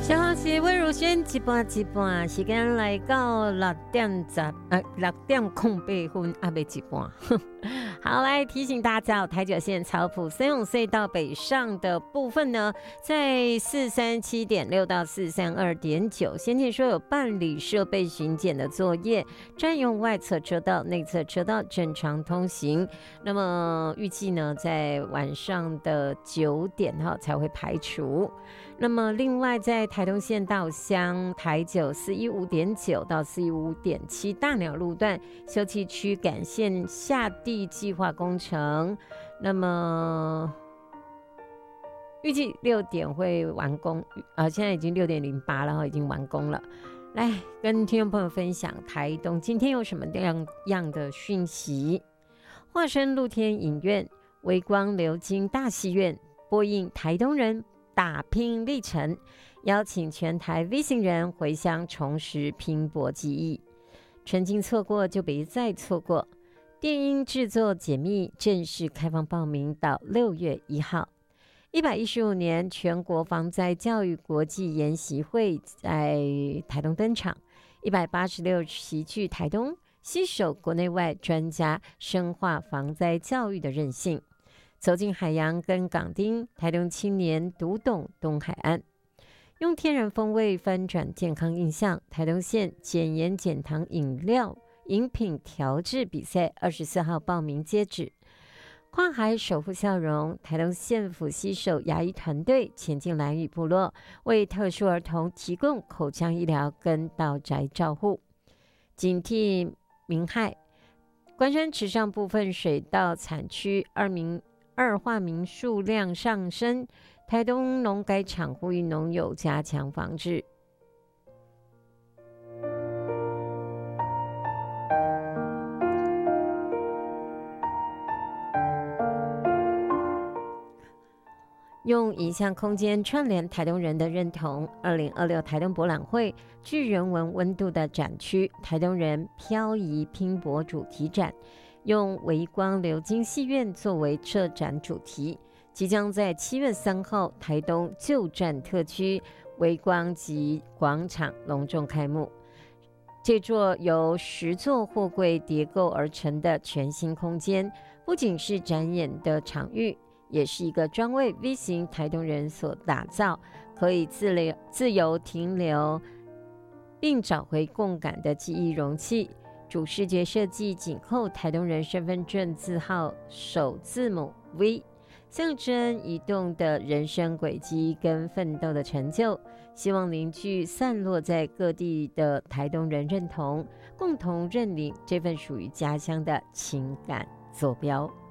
小学是魏如萱一半一半，时间来到6:08，还没一半。好，来提醒大家，台九线草埔森永隧道北上的部分呢，在437.6到432.9，先前说有办理设备巡检的作业，占用外侧车道、内侧车道正常通行。那么预计呢，在晚上的9点才会排除。那么另外在台东县稻乡台九415.9到415.7大鸟路段休憩区改线下地计划工程，那么预计6点会完工，现在已经6:08了，已经完工了。来跟听众朋友分享台东今天有什么样的讯息。化身露天影院、微光流金大戏院播映台东人打拼历程，邀请全台 V 型人回乡重拾拼搏记忆。曾经错过就别再错过。电音制作解密正式开放报名到6月1号。115年全国防灾教育国际研习会在台东登场，186席聚台东，携手国内外专家，深化防灾教育的韧性。走进海洋跟港町，台东青年读懂东海岸，用天然风味翻转健康印象。台东县减盐减糖饮品调制比赛24号报名截止。跨海守护笑容，台东县府携手牙医团队前进兰屿部落，为特殊儿童提供口腔医疗跟到宅照护。警惕民害，关山池上部分水稻产区二化民数量上升，台东农改场呼吁农友加强防治。用影像空间串联台东人的认同。2026台东博览会具人文温度的展区台东人漂移拼搏主题展，用微光流金戏院作为策展主题，即将在7月3号台东旧站特区微光及广场隆重开幕。这座由10座货柜叠构而成的全新空间，不仅是展演的场域，也是一个专为 V 型台东人所打造，可以自由停留并找回共感的记忆容器。主视觉设计紧扣台东人身份证字号首字母 V， 象征移动的人生轨迹跟奋斗的成就，希望凝聚散落在各地的台东人认同，共同认领这份属于家乡的情感坐标。